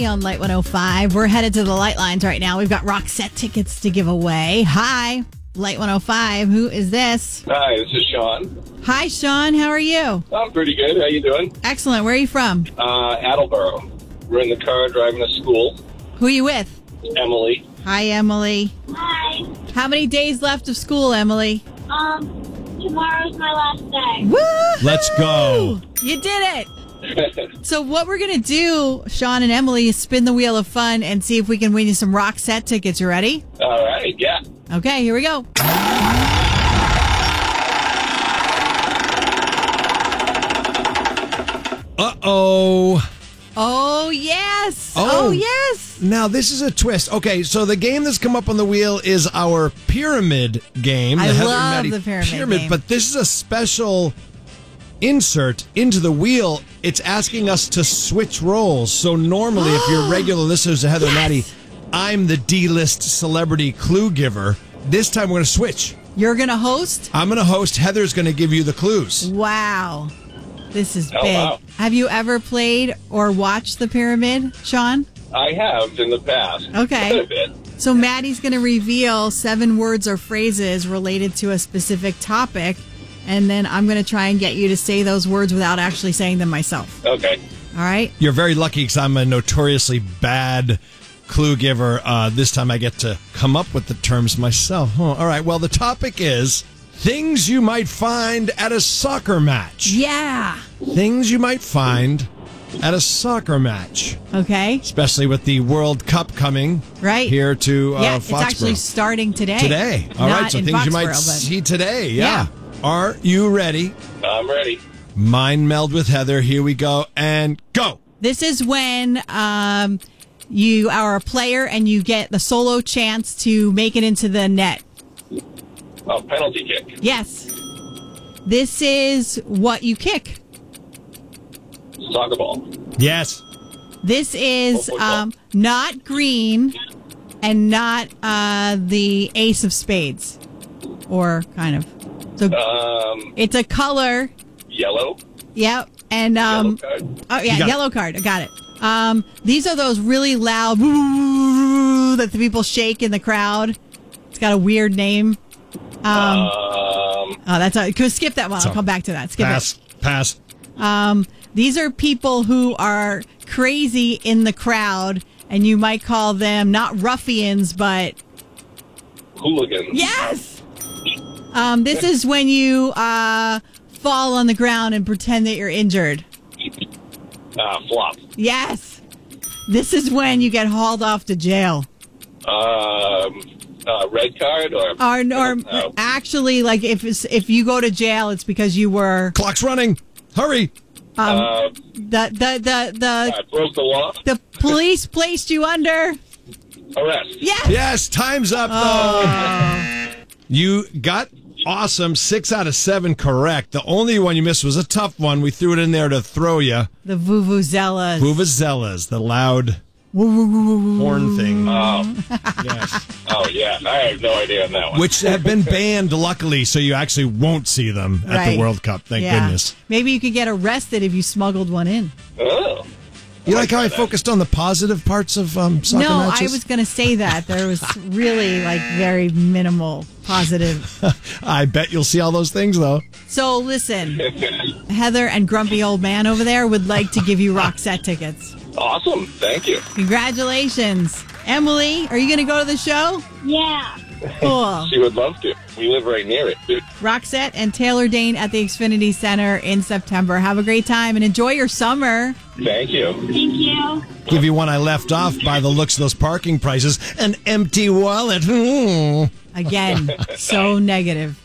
Emily on Light 105. We're headed to the Light Lines right now. We've got Roxette tickets to give away. Hi, Light 105. Who is this? Hi, this is Sean. Hi, Sean. How are you? I'm pretty good. How you doing? Excellent. Where are you from? Attleboro. We're in the car driving to school. Who are you with? Emily. Hi, Emily. Hi. How many days left of school, Emily? Tomorrow's my last day. Woo! Let's go. You did it. So what we're going to do, Sean and Emily, is spin the wheel of fun and see if we can win you some Roxette tickets. You ready? All right, yeah. Okay, here we go. Uh-oh. Oh, yes. Oh. Oh, yes. Now, this is a twist. Okay, so the game that's come up on the wheel is our pyramid game. I the Heather love and Maddie the pyramid game. But this is a special insert into the wheel. It's asking us to switch roles. So normally, if you're regular listeners to Heather and Maddie, I'm the D-list celebrity clue giver. This time, we're going to switch. You're going to host? I'm going to host. Heather's going to give you the clues. Wow. This is big. wow. Have you ever played or watched The Pyramid, Sean? I have in the past. Okay. Quite a bit. So Maddie's going to reveal 7 words or phrases related to a specific topic, and then I'm going to try and get you to say those words without actually saying them myself. Okay. All right? You're very lucky because I'm a notoriously bad clue giver. This time I get to come up with the terms myself. Huh. All right. Well, the topic is things you might find at a soccer match. Yeah. Things you might find at a soccer match, Okay. especially with the World Cup coming Right. here to Yeah, it's Foxborough. actually starting today. Today. All right. Not So in things you might Foxborough, but- see today. Yeah. Are you ready? I'm ready. Mind meld with Heather. Here we go. And go. This is when you are a player and you get the solo chance to make it into the net. Oh, penalty kick. Yes. This is what you kick. Soccer ball. Yes. This is football. not green and not the ace of spades. Or kind of. So it's a color. Yellow. Yep. And Yellow card. oh yeah, You got yellow card. I got it. These are those really loud that the people shake in the crowd. It's got a weird name. Oh, that's skip that one. I'll come back to that. Skip Pass. Pass. it. These are people who are crazy in the crowd, and you might call them not ruffians, but Hooligans. yes. This is when you fall on the ground and pretend that you're injured. Flop. Yes. This is when you get hauled off to jail. Red card or Or actually, like if you go to jail, it's because you were Clock's running. Hurry. broke the law. the police placed you under. Arrest. Yes. Yes, time's up, though. You got awesome. 6 out of 7 correct. The only one you missed was a tough one. We threw it in there to throw you. The vuvuzelas. Vuvuzelas, the loud horn thing. Yes. Oh, yeah. I have no idea on that one. Which have been banned, luckily, so you actually won't see them at Right. the World Cup. Thank goodness. Maybe you could get arrested if you smuggled one in. Oh. You like how I focused on the positive parts of soccer No, matches? I was going to say that. There was really very minimal positive. I bet you'll see all those things, though. So listen, Heather and grumpy old man over there would like to give you Roxette tickets. Awesome. Thank you. Congratulations. Emily, are you going to go to the show? Yeah. Cool. She would love to. We live right near it. Roxette and Taylor Dane at the Xfinity Center in September. Have a great time and enjoy your summer. Thank you. Thank you. Give you one I left off by the looks of those parking prices. An empty wallet. Again, so negative.